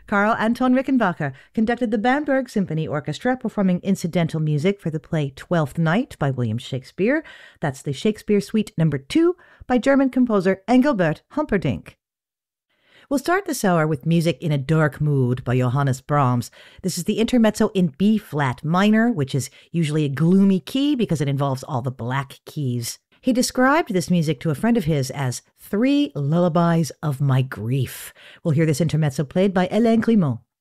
Karl Anton Rickenbacker conducted the Bamberg Symphony Orchestra, performing incidental music for the play Twelfth Night by William Shakespeare. That's the Shakespeare Suite No. 2 by German composer Engelbert Humperdinck. We'll start this hour with music in a dark mood by Johannes Brahms. This is the intermezzo in B-flat minor, which is usually a gloomy key because it involves all the black keys. He described this music to a friend of his as 3 lullabies of my grief. We'll hear this intermezzo played by Hélène Grimaud.